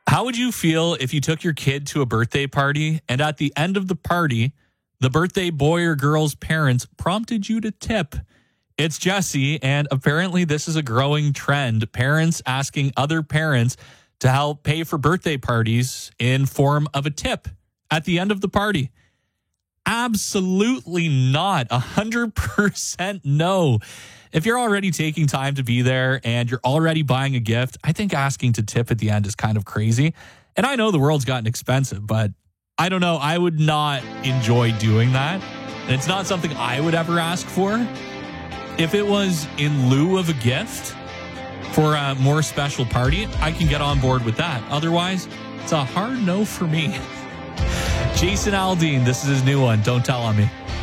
How would you feel if you took your kid to a birthday party and at the end of the party, the birthday boy or girl's parents prompted you to tip? It's Jesse, and apparently this is a growing trend. Parents asking other parents to help pay for birthday parties in form of a tip at the end of the party. Absolutely not. 100% no. If you're already taking time to be there and you're already buying a gift, I think asking to tip at the end is kind of crazy. And I know the world's gotten expensive, but I don't know. I would not enjoy doing that. And it's not something I would ever ask for. If it was in lieu of a gift for a more special party, I can get on board with that. Otherwise, it's a hard no for me. Jason Aldean, this is his new one. Don't Tell on Me.